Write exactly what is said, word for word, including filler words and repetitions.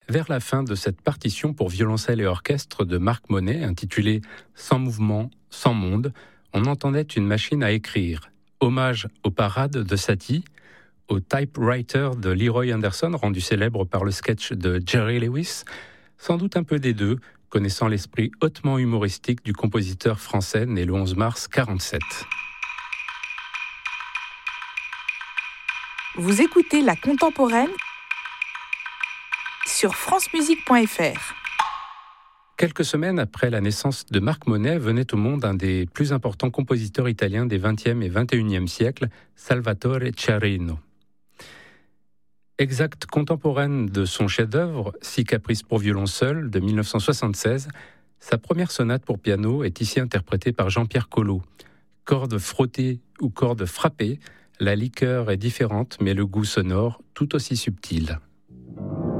Vers la fin de cette partition pour violoncelle et orchestre de Marc Monet, intitulée « Sans mouvement, sans monde », on entendait une machine à écrire. Hommage aux parades de Satie, au typewriter de Leroy Anderson, rendu célèbre par le sketch de Jerry Lewis, sans doute un peu des deux, connaissant l'esprit hautement humoristique du compositeur français né le onze mars quarante-sept. Vous écoutez La Contemporaine sur francemusique point f r. Quelques semaines après la naissance de Marc Monet, venait au monde un des plus importants compositeurs italiens des vingtième et vingt et unième siècles, Salvatore Ciarino. Exacte contemporaine de son chef-d'œuvre, Six caprices pour violon seul, de dix-neuf cent soixante-seize, sa première sonate pour piano est ici interprétée par Jean-Pierre Collot. Cordes frottées ou cordes frappées, la liqueur est différente, mais le goût sonore tout aussi subtil.